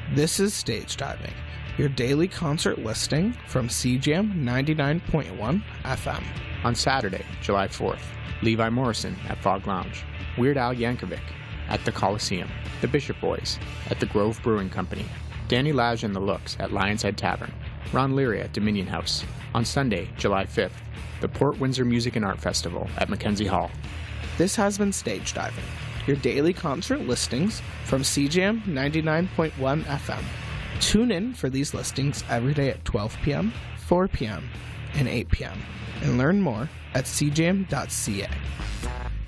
This is Stage Diving, your daily concert listing from CJAM 99.1 FM. On Saturday, July 4th, Levi Morrison at Fog Lounge, Weird Al Yankovic at the Coliseum, the Bishop Boys at the Grove Brewing Company, Danny Lage and the Looks at Lion's Head Tavern, Ron Leary at Dominion House. On Sunday, July 5th, the Port Windsor Music and Art Festival at Mackenzie Hall. This has been Stage Diving, your daily concert listings from CJAM 99.1 FM. Tune in for these listings every day at 12 p.m., 4 p.m., and 8 p.m. and learn more at cjam.ca.